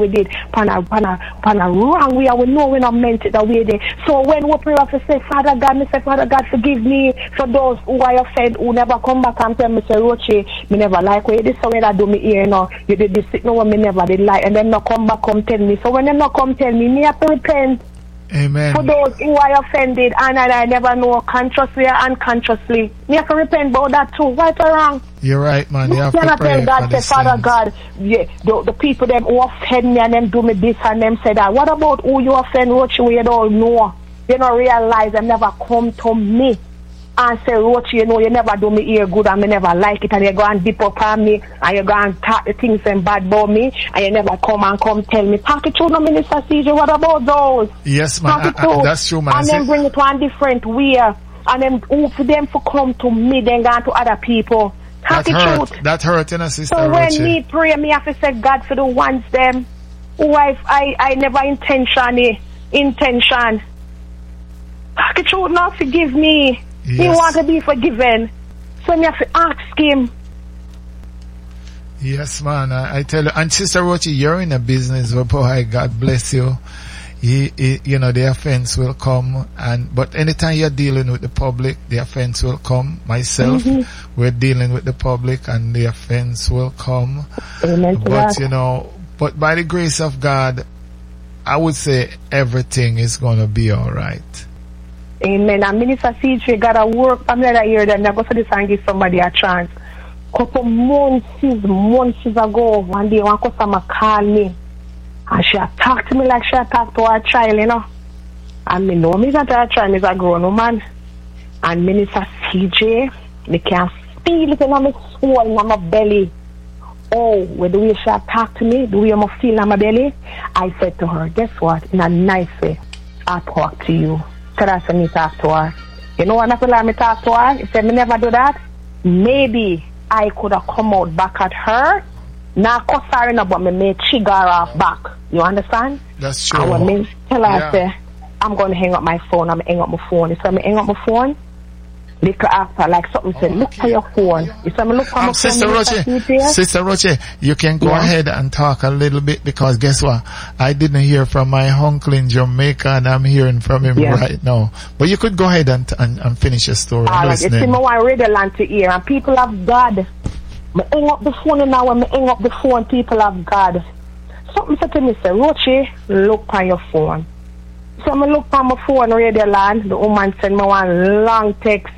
we did pan a wrong way, and we know we not meant it that way there. So when we pray to say, Father God, forgive me for those who I offend, who never come back and tell me, say, Roche, me never like what you did, so when I do me here, you did this, no one me never did like, and then not come back, come tell me. So when they not come tell me, me have to repent. Amen. For those who I offended, and I never know, consciously or unconsciously. Me have to repent about that too, right or wrong? You're right, man. You have to pray tell God, for say, Father God, yeah, the people them who offend me and them do me this and them say that. What about who you offend, Roche, you don't know? You don't realize them never come to me and say, Roche, you never do me here good and me never like it, and you go and dip up on me and you go and talk the things and bad about me and you never come tell me. Talk it through, no, Minister CJ, what about those? Yes, man, that's true, man. And then bring it to a different way, and then for them to come to me, then go to other people. Talk it truth. That hurt, Sister So Roche. when me pray, me have to say, God, for the ones them who I never intention. Talk it truth, now forgive me. Yes. He want to be forgiven. So me have to ask him. Yes, man. I tell you. And Sister Roche, you're in a business where, boy, God bless you. The offense will come. But anytime you're dealing with the public, the offense will come. Myself, we're dealing with the public and the offense will come. Amen to but, that. But by the grace of God, I would say everything is going to be all right. Amen. And Minister CJ got to work from another year, then I go for this and give somebody a chance. Couple months ago, one day one customer called me and she had talked to me like she had talked to her child, And me know me's not her child, me's a grown woman. And Minister CJ, me can feel it in my soul, in my belly. Oh, with the way she had talked to me, the way I feel in my belly, I said to her, guess what? In a nice way, I'll talk to you. So that's when me talk to her. You know what I feel like me talk to her? He said me never do that. Maybe I could have come out back at her. Not cuss her, but me may trigger her off back. You understand? That's true. And when me tell her, say, I'm going to hang up my phone. I'm hang up my phone. He said, me hang up my phone. Little after, like something said, look for your phone. He said, me look for my phone. Sister Roche, you can go ahead and talk a little bit, because guess what? I didn't hear from my uncle in Jamaica and I'm hearing from him right now. But you could go ahead and finish your story. All right, you see, I want Radio Land to hear, and people of God, me hang up the phone now. When me hang up the phone, people of God, something said to me, say, Roche, look on your phone. So I look on my phone, Radio Land. The woman sent me one long text.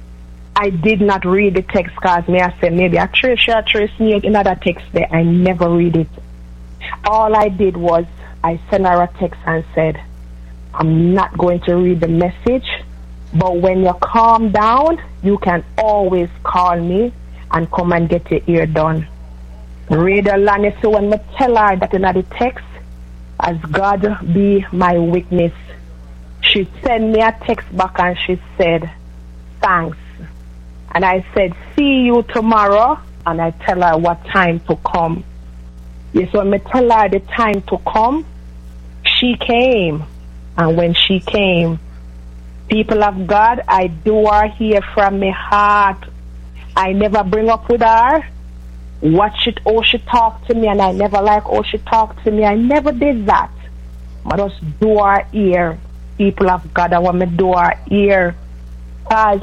I did not read the text because I said maybe I trace me another text there. I never read it. All I did was I sent her a text and said, I'm not going to read the message, but when you calm down, you can always call me and come and get your ear done. Read the line. So when I tell her that in the text, as God be my witness, she sent me a text back and she said, thanks. And I said, see you tomorrow. And I tell her what time to come. Yes, when I tell her the time to come, she came. And when she came, people of God, I do her here from my heart. I never bring up with her. Watch it, how she talk to me, and I never like how she talk to me. I never did that. I just do her ear. People of God, I want me do her ear. Because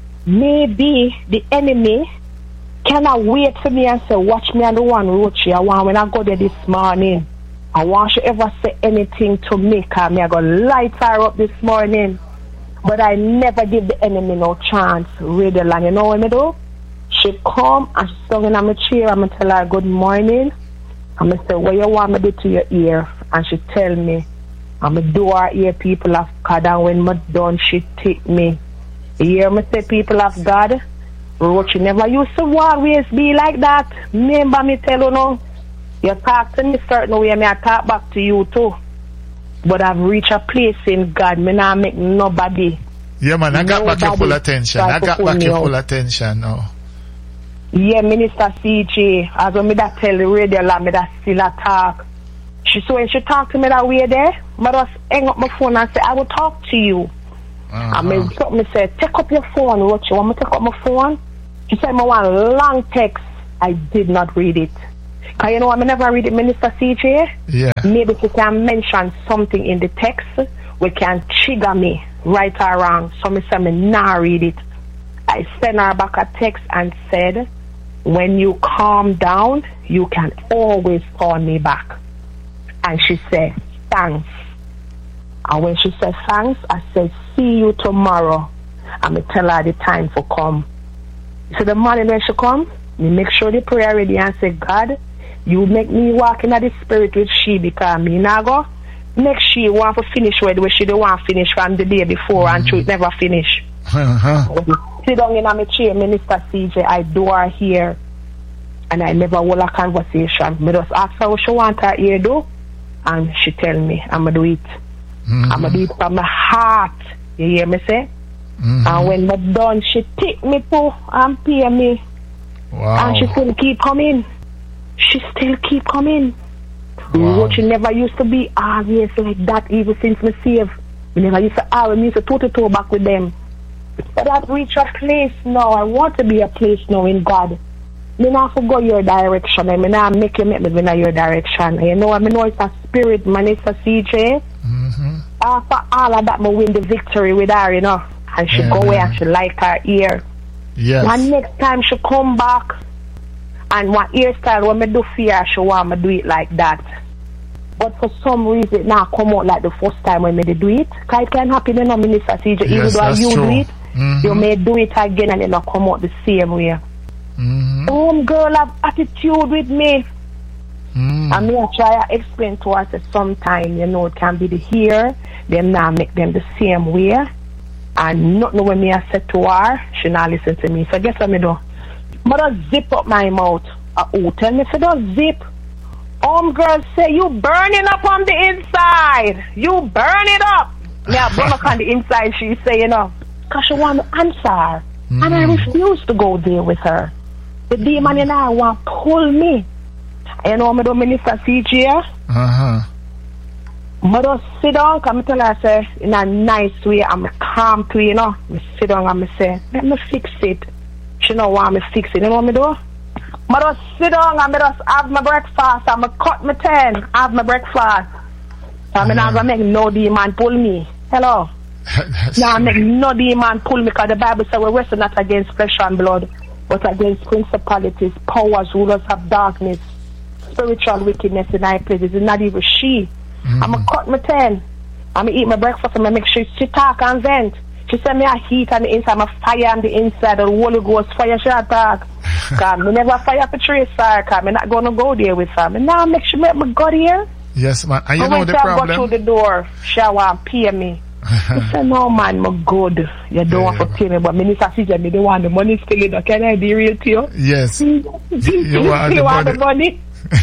maybe the enemy cannot wait for me and say, watch me and the one Roche. I want when I go there this morning, I want she ever say anything to me, because me I go light her up this morning. But I never give the enemy no chance. Radio Land, you know what I do? She come and she sung in my chair and I tell her good morning. And I say, what you want me to do to your ear? And she tell me, and I do her ear, people of God, and when I done, she take me. You hear me say, people of God, Roche never used to always be like that. Remember me tell you no, you talk to me certain way, I talk back to you too. But I've reached a place in God, me not make nobody. Yeah, man, I got back your full attention. I got back your full attention now. Yeah, Minister CJ, as when me that tell the Radio Land, me that still a talk. So when she talk to me that way there, I just hang up my phone and say, I will talk to you. And me say, take up your phone, Roche. You want me to take up my phone? She said, I want long text. I did not read it. Cause you know I never read it, Minister CJ. Yeah. Maybe she can mention something in the text which can trigger me, right or wrong. So me say me nah read it. I sent her back a text and said, when you calm down, you can always call me back. And she said, thanks. And when she said thanks, I said, see you tomorrow. And me tell her the time for come. So the morning when she come, me make sure the prayer ready and say, God, you make me walk in the spirit with she, because me now go make she want to finish where she don't want to finish from the day before and she never finish. Sit down in my chair, Minister CJ, I do her here and I never hold a conversation. Me just ask her what she want her ear do and she tell me I'ma do it. I'ma do it from my heart. You hear me say? And when me done, she take me to and pay me. Wow. And she still keep coming. She still keep coming. Wow. She never used to be obvious like that even since me saved. We never used to argue. We used to toe back with them. But I've reached a place now. I want to be a place now in God. Me not go your direction. I mean, not make you make me in your direction. You know, I know it's a spirit, Minister CJ. After all of that, I win the victory with her, you know. And she go away and she like her ear. Yes. And next time she come back and what hairstyle when me do fear, she want me do it like that. But for some reason it now come out like the first time when me do it. Cause it can happen, you know, Minister CJ. Even though you do it, you may do it again and it not come out the same way. Girl have attitude with me. And me I try to explain to her that sometimes, you know, it can be the hair, them now make them the same way. And not know when me I said to her, she not listen to me. So guess what me do? I just zip up my mouth. Tell me if you don't zip. Girl say, you burning up on the inside. You burn it up. Me I burn up on the inside, she say, you know. Because she want to answer. And I refuse to go there with her. The demon and I want to pull me. You know, me do Minister CJ. I just sit down, come tell her, say, in a nice way, I'm calm to, you know. I sit down and I say, let me fix it. She don't want me fix it. You know what I do? I just sit down and I just have my breakfast. I'm cut my 10, have my breakfast. I'm not going to make no demon pull me. Hello? Now make no demon pull me, because the Bible says we wrestle not against flesh and blood, but against principalities, powers, rulers of darkness, spiritual wickedness in high places. It's not even she. I'm a cut my 10. I'm eat my breakfast and I make sure she talk and vent. She said me a heat on the inside, I'm a fire on the inside, the Holy Ghost fire she attack. Cause me never fire for trace her, cause I'm not gonna go there with her. Me now make sure me go there. Yes, man. And you know the problem? Go through the door, she want to pay me. I said, no man, I'm good. You don't want to pay me, but Minister CJ, me don't want the money still in. Can I be real to you? Yes. You want the money?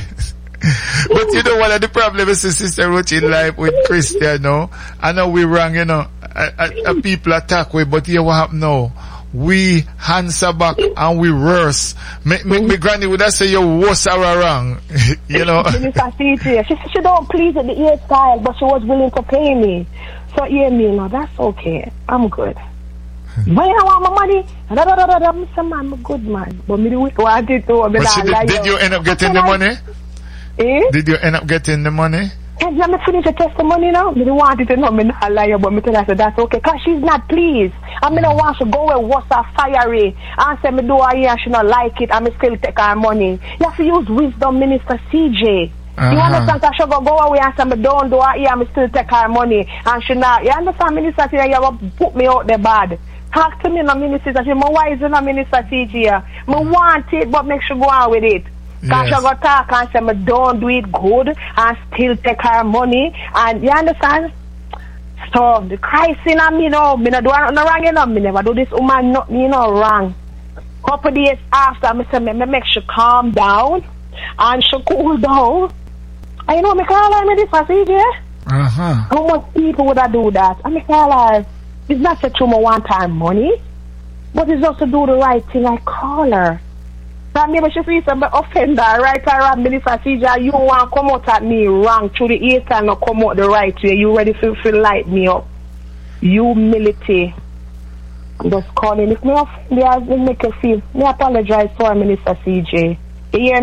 But you know what the problem is, Sister Roach, in life with Christian, no? I know we wrong, you know. People attack we, but here what happen now? We answer back and we worse. Me granny would have say you worse or wrong. You know. Minister CJ, she don't please with the hairstyle, but she was willing to pay me. So hear me now, that's okay. I'm good. Why I want my money? I'm a good man. But me want it to. Did you end up getting the money? Did you end up getting the money? Let me finish the testimony now. Me want it to know me not a liar, but me tell her that's okay. Cause she's not pleased. I mean I want to go where what's her fiery and say me do her here, she not like it and me still take her money. You have to use wisdom, Minister CJ. You understand that she go away and say me don't do her here, me still take her money and she not. You understand, Minister CJ, you have to put me out there bad. Talk to me, no Minister CJ. Me wise no Minister CJ. Me want it, but make sure go on with it. Because she go talk and say me don't do it good and still take her money. And you understand? So the Christ in me, no, me not do nothing wrong, you know. Me never do this woman nothing, you know, wrong. Couple days after, me say me make she calm down and she cool down. And you know, me call her Minister CJ. How much people would I do that? And me call her. It's not such a one time money, but it's just to do the right thing. I call her. So maybe she see some offender, right or wrong, Minister CJ, you want to come out at me wrong through the east and not come out the right way. You ready to light me up. Humility. I'm just calling. If me offend, I make you feel. Me apologize for Minister CJ. You hear me?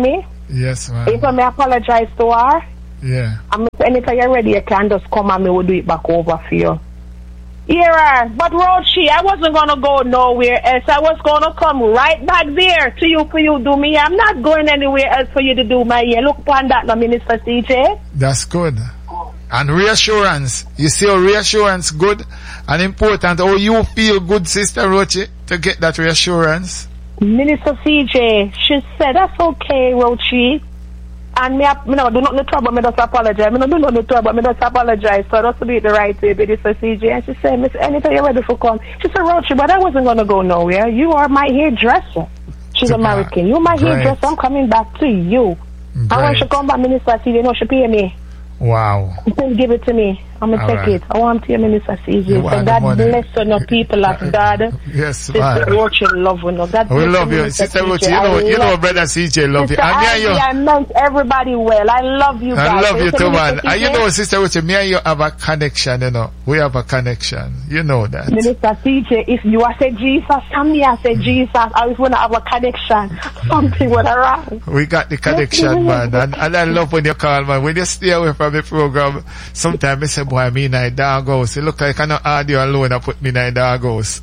Yes, man. If I may apologize to her, Yeah. and anytime you're ready, you can just come and me will do it back over for you. Yeah, but Rochi, I wasn't gonna go nowhere else. I was gonna come right back there to you for you do me. I'm not going anywhere else for you to do my hair. Look upon that, no, Minister CJ. That's good. And reassurance. You see how reassurance good and important. How you feel good, Sister Rochi, to get that reassurance? Minister CJ, she said, that's okay, Rochi. And me no do not no trouble, me just apologize. Me no do not no trouble, me just apologize. So just to do it the right way, Minister CJ. And she said, Miss, anytime you're ready for come. She said, Rochi, but I wasn't gonna go nowhere. You are my hairdresser. She's American. You're my hairdresser. I'm coming back to you. And when she come back, Minister CJ, no, she pay me. Wow. Please give it to me. I'm going to take it. I want to hear Minister CJ. So God bless you, no people of God. Yes, Sister man. Rochi love you. No. God We bless love you. Sister Rochi, you know Brother CJ love you. Sister I meant everybody well. I love you guys. I love you too, man. CJ? And you know, Sister Rochi, me and you have a connection, you know. We have a connection. You know that. Minister CJ, if you are say Jesus, and me I say Jesus, I was going to have a connection. Something went wrong. We got the connection, man. And I love when you call, man. When you stay away from the program, sometimes I say, boy, me in a doghouse. It look like I know audio alone and put me in a doghouse.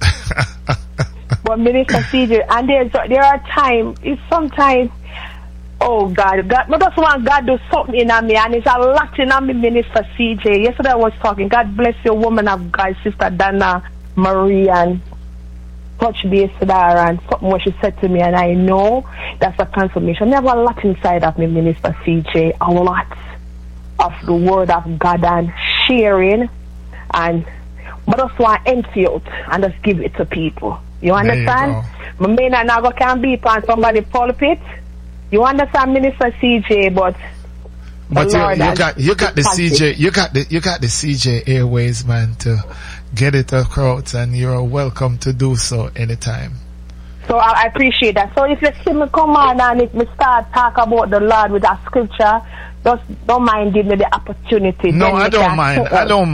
But Minister CJ, and there are times, it's sometimes, oh God, but just want God do something in me, and it's a lot in me, Minister CJ. Yesterday I was talking, God bless you, woman of God, Sister Dana Marie, and touch base with her, and something what she said to me, and I know that's a confirmation. I have a lot inside of me, Minister CJ, a lot of the word of God and sharing, and but just want to empty out and just give it to people. You understand? My main and I can be on somebody's pulpit. You understand, Minister CJ? But you got the CJ, you got the CJ Airways, man, to get it across, and you're welcome to do so anytime. So I appreciate that. So if you see me come on and if me start talk about the Lord with a scripture, just don't mind giving me the opportunity. No, I don't mind. I don't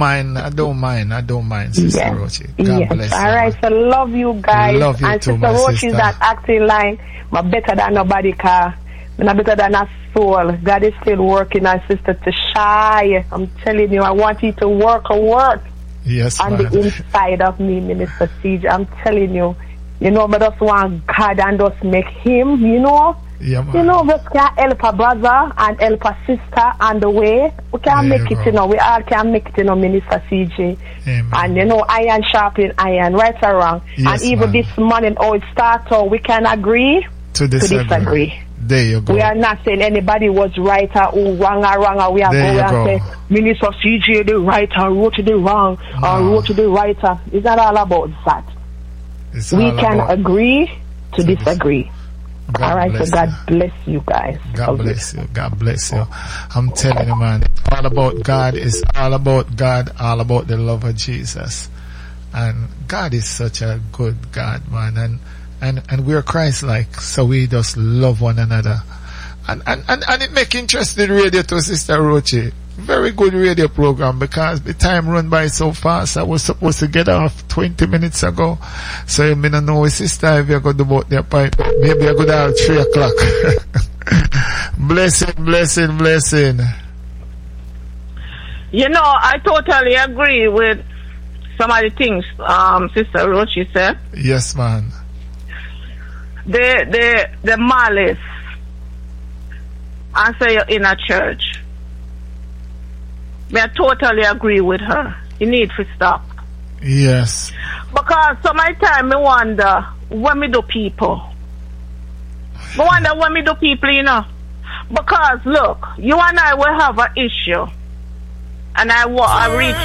mind, Sister Rochi. God bless you. All right, so love you guys. Love you and too, Sister Rochi is that acting line. I'm better than nobody car. I'm better than a soul. God is still working on Sister Tashai. I'm telling you, I want you to work. Yes, on the inside of me, Minister CJ. I'm telling you. You know, but just want God and just make him, you know. Yeah, man. You know, just can help a brother and help a sister on the way. We can make it, you know. We all can make it, you know, Minister CJ. Amen. And, you know, iron sharpening iron, right or wrong. Yes, and even man. this morning, it started, we can agree to disagree. There you go. We are not saying anybody was right or wrong. We are going to say, Minister CJ the right or wrote the wrong or wrote the right. It's not all about that. We can agree to disagree. All right, so God bless you guys. God bless you. God bless you. I'm telling you, man, all about God is all about God, all about the love of Jesus. And God is such a good God, man. And we're Christ-like, so we just love one another. And it make interesting radio to Sister Rochi. Very good radio program, because the time run by so fast. I was supposed to get off 20 minutes ago. So I don't know, sister, if you're going to do about their pipe. Maybe I go down at 3 o'clock. Blessing. You know, I totally agree with some of the things Sister Rochi said. Yes, man. The malice. I say in a church. I totally agree with her. You need to stop. Yes. Because sometimes I wonder when we do people. You know. Because look, you and I will have an issue. And I reach